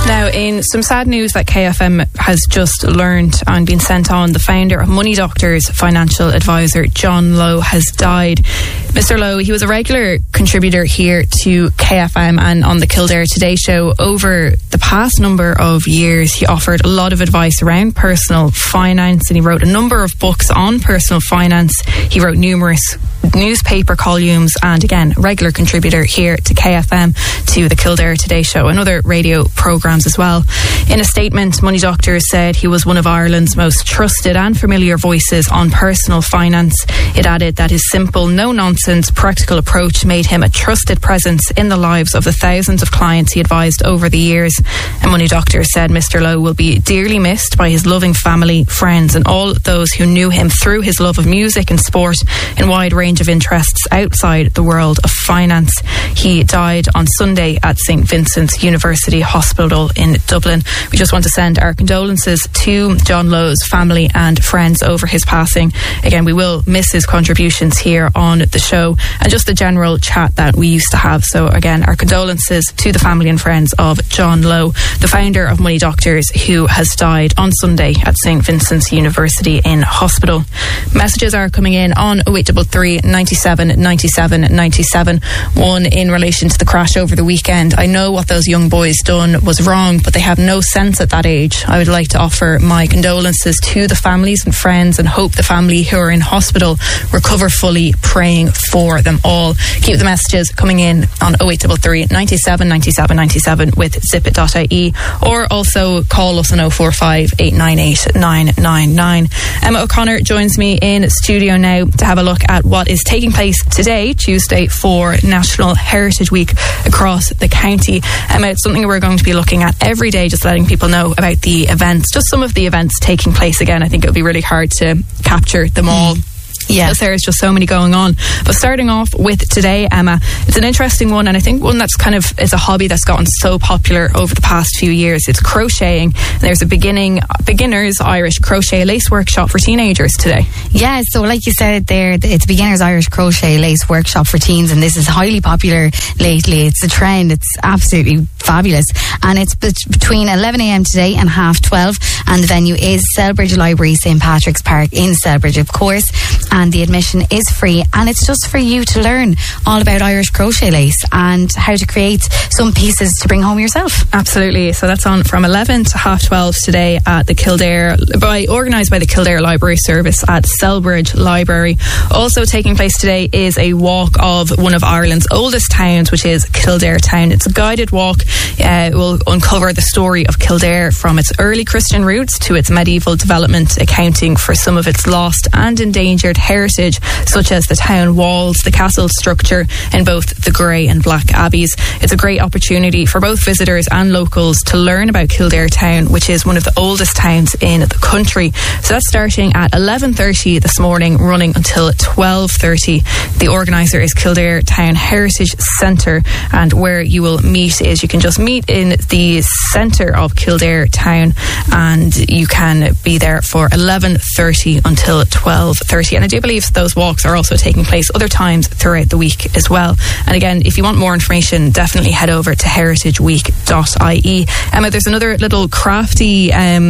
Now, in some sad news that KFM has just learned and been sent on, the founder of Money Doctors financial advisor John Lowe has died. Mr. Lowe, he was a regular contributor here to KFM and on the Kildare Today show. Over the past number of years, he offered a lot of advice around personal finance, and he wrote a number of books on personal finance. He wrote numerous newspaper columns, and again, regular contributor here to KFM, to the Kildare Today show and other radio programmes as well. In a statement, Money Doctors said he was one of Ireland's most trusted and familiar voices on personal finance. It added that his simple, no-nonsense, practical approach made him a trusted presence in the lives of the thousands of clients he advised over the years. And Money Doctors said Mr. Lowe will be dearly missed by his loving family, friends and all those who knew him through his love of music and sport and wide range of interests outside the world of finance. He died on Sunday at St. Vincent's University Hospital in Dublin. We just want to send our condolences to John Lowe's family and friends over his passing. Again, we will miss his contributions here on the show and just the general chat that we used to have. So again, our condolences to the family and friends of John Lowe, the founder of Money Doctors, who has died on Sunday at St. Vincent's University in Hospital. Messages are coming in on 0833 97 97 97. One in relation to the crash over the weekend. I know what those young boys done was wrong, but they have no sense at that age. I would like to offer my condolences to the families and friends and hope the family who are in hospital recover fully, praying for them all. Keep the messages coming in on 0833 97 97 97 with zipit.ie, or also call us on 045 898 999. Emma O'Connor joins me in studio now to have a look at what is taking place today, Tuesday, for National Heritage Week across the county. Emma, it's something we're going to be looking at every day, just letting people know about the events, just some of the events taking place. Again, I think it would be really hard to capture them all. Yeah, because there's just so many going on. But starting off with today, Emma, it's an interesting one, and I think one that's kind of is a hobby that's gotten so popular over the past few years. It's crocheting. And there's a beginner's Irish crochet lace workshop for teenagers today. Yeah, so like you said there, it's beginner's Irish crochet lace workshop for teens, and this is highly popular lately. It's a trend. It's absolutely fabulous, and it's between 11 a.m. today and 12:30, and the venue is Selbridge Library, St. Patrick's Park in Selbridge, of course. And the admission is free, and it's just for you to learn all about Irish crochet lace and how to create some pieces to bring home yourself. Absolutely. So that's on from 11 to 12:30 today at the Kildare, organised by the Kildare Library Service at Selbridge Library. Also taking place today is a walk of one of Ireland's oldest towns, which is Kildare Town. It's a guided walk. It will uncover the story of Kildare from its early Christian roots to its medieval development, accounting for some of its lost and endangered heritage, such as the town walls, the castle structure, and both the Grey and Black Abbeys. It's a great opportunity for both visitors and locals to learn about Kildare Town, which is one of the oldest towns in the country. So that's starting at 11:30 this morning, running until 12:30. The organiser is Kildare Town Heritage Centre, and where you will meet is you can just meet in the centre of Kildare Town, and you can be there for 11:30 until 12:30. And I do believe those walks are also taking place other times throughout the week as well. And again, if you want more information, definitely head over to heritageweek.ie. Emma, there's another little crafty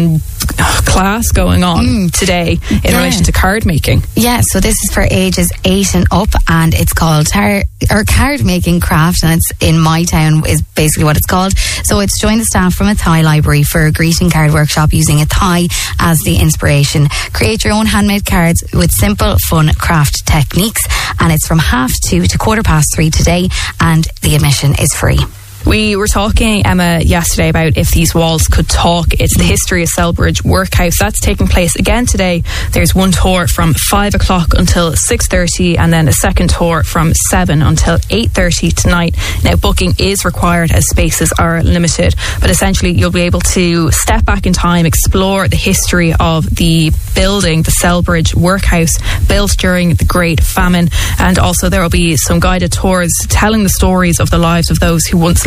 class going on today in relation to card making. Yeah, so this is for ages 8 and up, and it's called card making craft, and it's in my town is basically what it's called. So it's join the staff from a Thai library for a greeting card workshop using a Thai as the inspiration. Create your own handmade cards with simple, fun craft techniques, and it's from 2:30 to 3:15 today, and the admission is free. We were talking, Emma, yesterday about if these walls could talk. It's the history of Selbridge Workhouse. That's taking place again today. There's one tour from 5 o'clock until 6:30, and then a second tour from 7 until 8:30 tonight. Now, booking is required as spaces are limited, but essentially you'll be able to step back in time, explore the history of the building, the Selbridge Workhouse, built during the Great Famine, and also there will be some guided tours telling the stories of the lives of those who once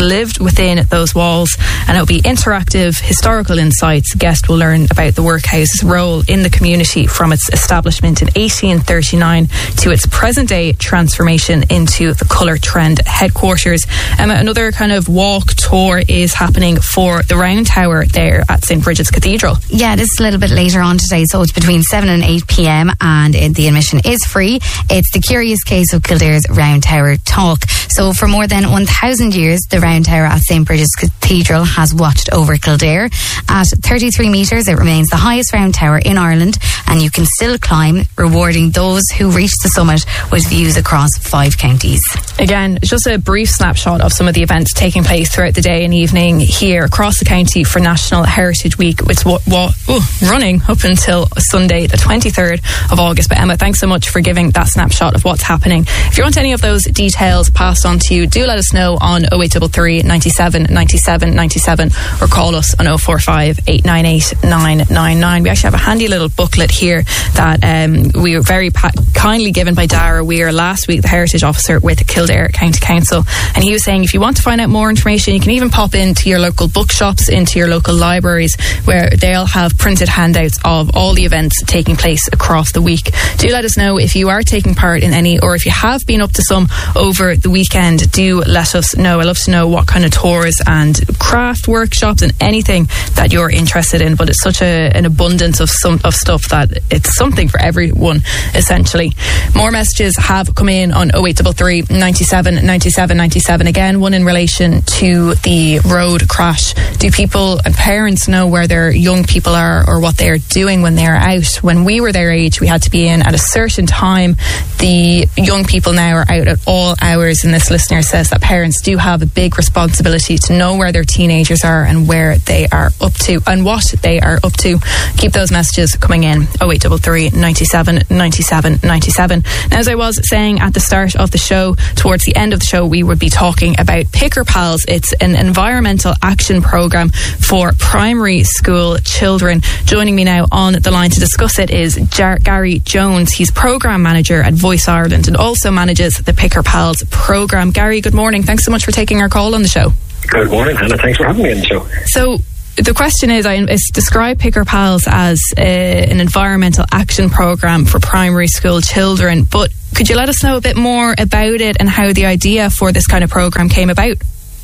lived within those walls, and it'll be interactive, historical insights. Guests will learn about the workhouse's role in the community from its establishment in 1839 to its present day transformation into the Colour Trend headquarters. Another kind of walk tour is happening for the Round Tower there at St. Bridget's Cathedral. Yeah, this is a little bit later on today, so it's between 7 and 8 p.m, and the admission is free. It's the Curious Case of Kildare's Round Tower talk. So for more than 1,000 years, the Round Tower at St. Bridget's Cathedral has watched over Kildare. At 33 metres, it remains the highest round tower in Ireland, and you can still climb, rewarding those who reach the summit with views across 5 counties. Again, just a brief snapshot of some of the events taking place throughout the day and evening here across the county for National Heritage Week. It's running up until Sunday, the 23rd of August. But Emma, thanks so much for giving that snapshot of what's happening. If you want any of those details passed on to you, do let us know on 0833 97 97 97 or call us on 045 898 999. We actually have a handy little booklet here that we were very kindly given by Dara Weir last week, the Heritage Officer with Kildare County Council, and he was saying if you want to find out more information, you can even pop into your local bookshops, into your local libraries, where they'll have printed handouts of all the events taking place across the week. Do let us know if you are taking part in any, or if you have been up to some over the weekend. Do let us know. I love to know what kind of tours and craft workshops and anything that you're interested in, but it's such an abundance of stuff that it's something for everyone, essentially. More messages have come in on 0833 97 97 97. Again, one in relation to the road crash. Do people and parents know where their young people are or what they are doing when they are out? When we were their age, we had to be in at a certain time. The young people now are out at all hours, and this listener says that parents do have a big responsibility to know where their teenagers are and where they are up to and what they are up to. Keep those messages coming in. 0833 97 97 97. Now, as I was saying at the start of the show, towards the end of the show, we would be talking about Picker Pals. It's an environmental action programme for primary school children. Joining me now on the line to discuss it is Gary Jones. He's programme manager at Voice Ireland and also manages the Picker Pals programme. Gary, good morning. Thanks so much for taking our call on the show. Good morning, Hannah. Thanks for having me on the show. So, the question is, I describe Picker Pals as an environmental action programme for primary school children, but could you let us know a bit more about it and how the idea for this kind of programme came about?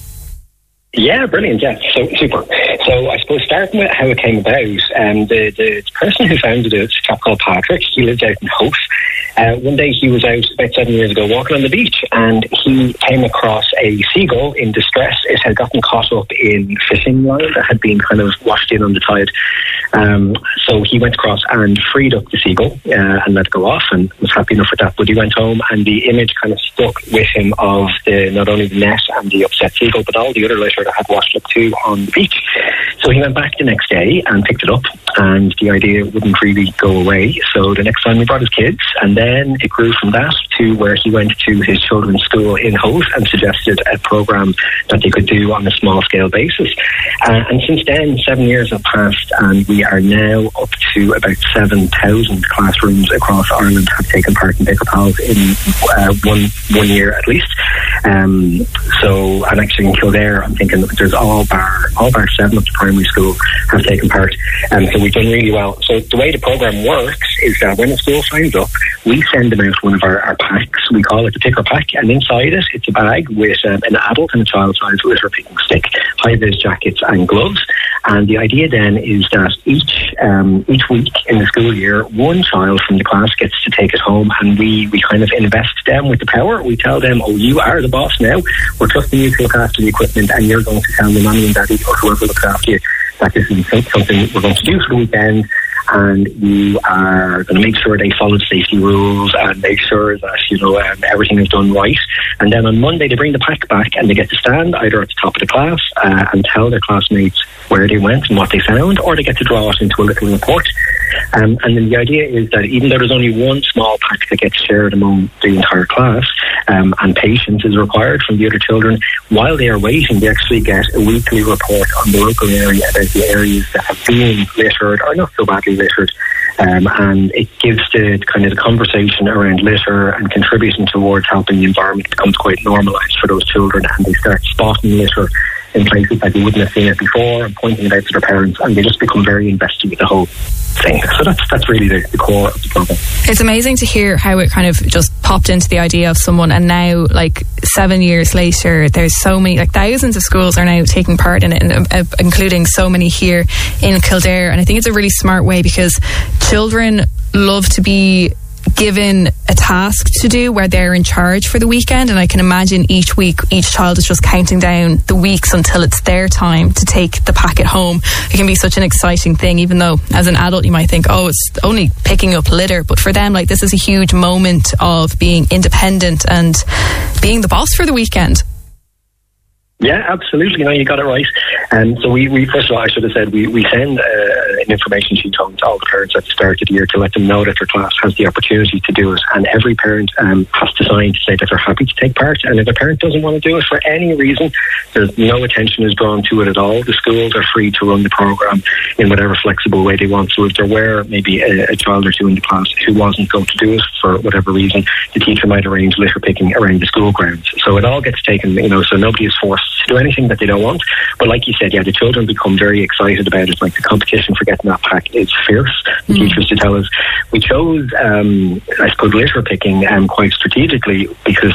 Yeah, brilliant. Yeah, so super. So I suppose starting with how it came about, the person who founded it, a chap called Patrick, he lived out in Howth. One day he was out about 7 years ago walking on the beach, and he came across a seagull in distress. It had gotten caught up in fishing line that had been kind of washed in on the tide. So he went across and freed up the seagull and let it go off, and was happy enough with that. But he went home, and the image kind of stuck with him of not only the net and the upset seagull, but all the other litter that had washed up too on the beach. So he went back the next day and picked it up, and the idea wouldn't really go away. So the next time he brought his kids, and then it grew from that to where he went to his children's school in Howth and suggested a programme that they could do on a small scale basis. And since then, 7 years have passed, and we are now up to about 7,000 classrooms across Ireland have taken part in Picker Pals in one year at least. So, and actually in Kildare, I'm thinking there's all bar 7 of the primary school have taken part, and so we've done really well. So the way the programme works is that when a school signs up, we send them out one of our packs. We call it the Picker Pack, and inside it, it's a bag with an adult and a child-sized litter picking stick, high-vis jackets and gloves. And the idea then is that each week in the school year, one child from the class gets to take it home, and we kind of invest them with the power. We tell them, oh, you are the boss now. We're trusting you to look after the equipment, and you're going to tell the mommy and daddy or whoever looks after you that this is something we're going to do for the weekend, and you are going to make sure they follow the safety rules and make sure that everything is done right. And then on Monday they bring the pack back, and they get to stand either at the top of the class and tell their classmates where they went and what they found, or they get to draw it into a little report. And then the idea is that even though there's only one small pack that gets shared among the entire class, and patience is required from the other children, while they are waiting, they actually get a weekly report on the local area about the areas that have been littered or not so badly littered, and it gives the kind of the conversation around litter and contributing towards helping the environment becomes quite normalised for those children, and they start spotting litter in places that they wouldn't have seen it before and pointing it out to their parents, and they just become very invested with the whole thing. So that's really the core of the program. It's amazing to hear how it kind of just popped into the idea of someone, and now, like 7 years later, there's so many, like thousands of schools are now taking part in it, including so many here in Kildare. And I think it's a really smart way, because children love to be given a task to do where they're in charge for the weekend, and I can imagine each week each child is just counting down the weeks until it's their time to take the packet home. It can be such an exciting thing, even though as an adult you might think, oh, it's only picking up litter, but for them, like, this is a huge moment of being independent and being the boss for the weekend. Yeah, absolutely. No, you got it right. So we first of all, I should have said, we send an information sheet home to all the parents at the start of the year to let them know that their class has the opportunity to do it. And every parent has to sign to say that they're happy to take part. And if a parent doesn't want to do it for any reason, there's no attention is drawn to it at all. The schools are free to run the program in whatever flexible way they want. So if there were maybe a child or two in the class who wasn't going to do it for whatever reason, the teacher might arrange litter picking around the school grounds. So it all gets taken, so nobody is forced to do anything that they don't want. But like you said, yeah, the children become very excited about it. Like, the competition for getting that pack is fierce. The teachers to tell us. We chose, I suppose, litter picking quite strategically, because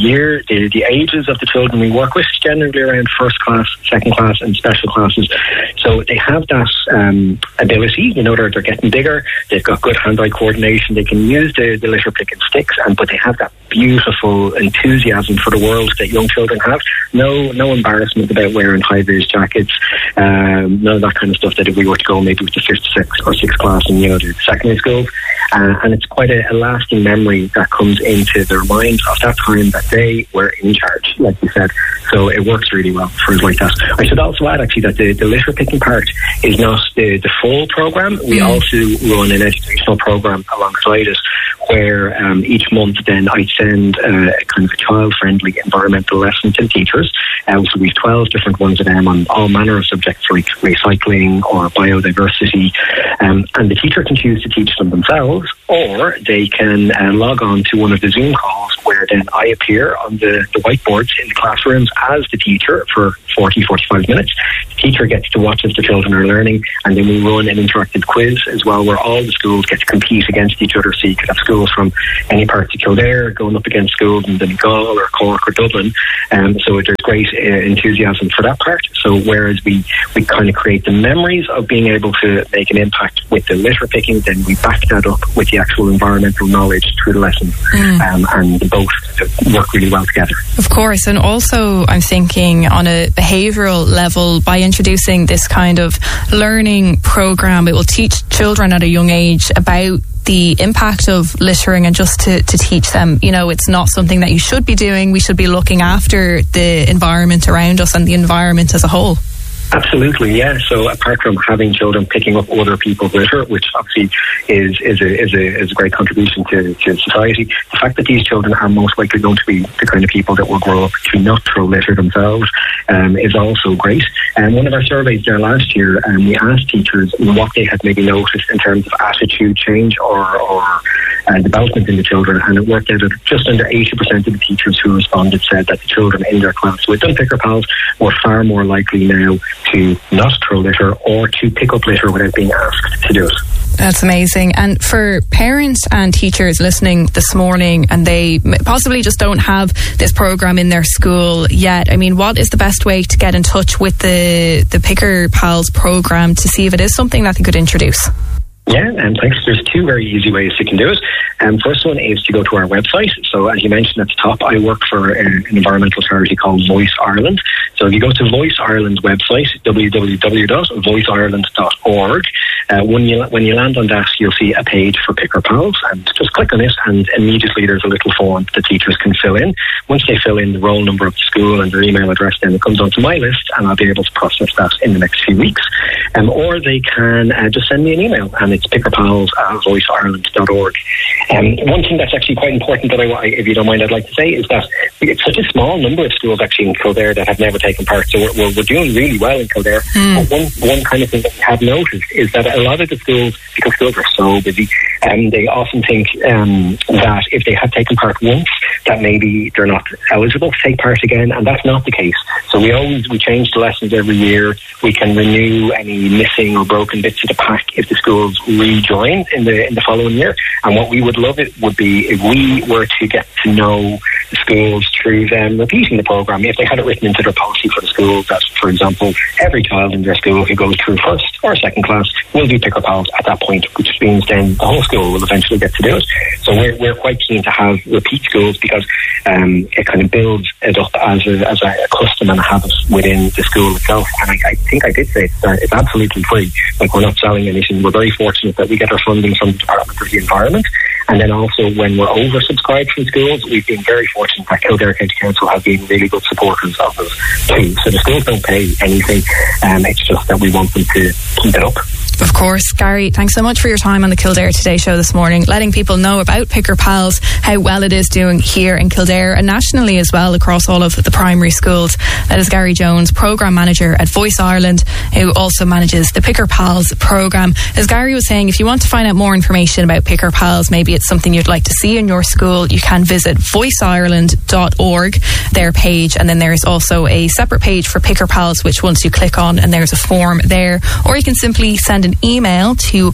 the ages of the children we work with generally around first class, second class and special classes. So they have that ability, they're getting bigger, they've got good hand-eye coordination, they can use the litter picking sticks, but they have that beautiful enthusiasm for the world that young children have. No embarrassment about wearing high-vis jackets, none of that kind of stuff that if we were to go maybe with the 5th or 6th class in the secondary schools. And it's quite a lasting memory that comes into their minds of that time that they were in charge, like you said. So it works really well for us like that. I should also add, actually, that the litter picking part is not the full program. We also run an educational program alongside it, where each month then I send a kind of a child-friendly environmental lesson to the teachers. So we have 12 different ones of them on all manner of subjects like recycling or biodiversity. And the teacher can choose to teach them themselves, or they can log on to one of the Zoom calls where then I appear on the whiteboards in the classrooms as the teacher for 40-45 minutes. The teacher gets to watch as the children are learning, and then we run an interactive quiz as well, where all the schools get to compete against each other. So you could have schools from any parts of Kildare going up against schools in Donegal or Cork or Dublin. So there's great enthusiasm for that part. So whereas we kind of create the memories of being able to make an impact with the litter picking, then we back that up with the actual environmental knowledge through the lessons, and both work really well together. Of course, and also I'm thinking on a behavioural level, by introducing this kind of learning programme, it will teach children at a young age about the impact of littering, and just to teach them, it's not something that you should be doing. We should be looking after the environment around us and the environment as a whole. Absolutely, yeah. So apart from having children picking up other people's litter, which obviously is a great contribution to society, the fact that these children are most likely going to be the kind of people that will grow up to not throw litter themselves is also great. And one of our surveys there last year, we asked teachers what they had maybe noticed in terms of attitude change or development in the children, and it worked out that just under 80% of the teachers who responded said that the children in their class with Unpicker Pals were far more likely now to not throw litter or to pick up litter without being asked to do it. That's amazing. And for parents and teachers listening this morning, and they possibly just don't have this program in their school yet, I mean, what is the best way to get in touch with the Picker Pals program to see if it is something that they could introduce? Yeah, and thanks. There's two very easy ways you can do it. First one is to go to our website. So as you mentioned at the top, I work for an environmental charity called Voice Ireland. So if you go to Voice Ireland's website, www.voiceireland.org, when you land on that, you'll see a page for Picker Pals, and just click on it, and immediately there's a little form that teachers can fill in. Once they fill in the roll number of the school and their email address, then it comes onto my list, and I'll be able to process that in the next few weeks. Or they can just send me an email, and it's pickerpals@voiceireland.org. One thing that's actually quite important that if you don't mind, I'd like to say is that it's such a small number of schools actually in Kildare that have never taken part, so we're doing really well in Kildare. But one kind of thing that we have noticed is that a lot of the schools, because schools are so busy, they often think that if they have taken part once, that maybe they're not eligible to take part again, and that's not the case. So we change the lessons every year. We can renew any missing or broken bits of the pack if the schools rejoin in the following year. And what we would love it would be if we were to get to know the schools through them repeating the programme. If they had it written into their policy for the school that, for example, every child in their school who goes through first or second class will do Picker Pals at that point, which means then the whole school will eventually get to do it. So we're quite keen to have repeat schools, because it kind of builds it up as a custom and a habit within the school itself. And I think I did say it's absolutely free. Like, we're not selling anything. We're very fortunate that we get our funding from the Department of the Environment. And then also, when we're oversubscribed from schools, we've been very fortunate that Kildare County Council have been really good supporters of us too. So the schools don't pay anything. It's just that we want them to keep it up. Of course. Gary, thanks so much for your time on the Kildare Today show this morning, letting people know about Picker Pals, how well it is doing here in Kildare and nationally as well across all of the primary schools. That is Gary Jones, Programme Manager at Voice Ireland, who also manages the Picker Pals programme. As Gary was saying, if you want to find out more information about Picker Pals, maybe it's something you'd like to see in your school, you can visit voiceireland.org, their page, and then there's also a separate page for Picker Pals, which once you click on, and there's a form there, or you can simply send an email to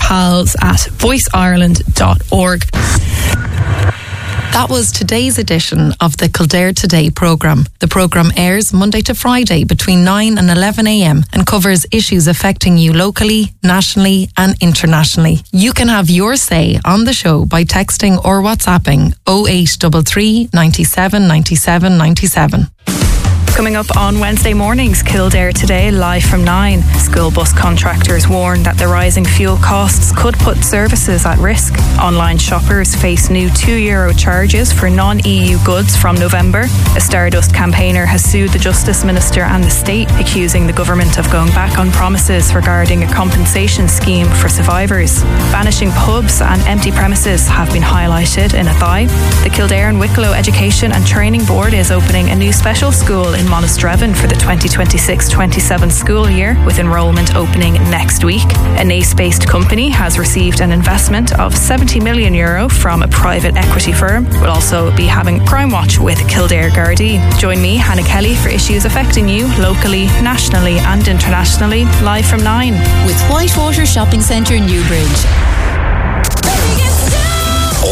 pickerpals@voiceireland.org. That was today's edition of the Kildare Today programme. The programme airs Monday to Friday between 9 and 11 a.m. and covers issues affecting you locally, nationally and internationally. You can have your say on the show by texting or WhatsApping 0833 97 97 97. Coming up on Wednesday mornings, Kildare Today, live from 9. School bus contractors warn that the rising fuel costs could put services at risk. Online shoppers face new €2 charges for non-EU goods from November. A Stardust campaigner has sued the Justice Minister and the state, accusing the government of going back on promises regarding a compensation scheme for survivors. Vanishing pubs and empty premises have been highlighted in Athy. The Kildare and Wicklow Education and Training Board is opening a new special school in Monasterevin for the 2026-27 school year, with enrolment opening next week. A Naas-based company has received an investment of €70 million from a private equity firm. We'll also be having Crime Watch with Kildare Gardaí. Join me, Hannah Kelly, for issues affecting you locally, nationally and internationally, live from 9. With Whitewater Shopping Centre, Newbridge.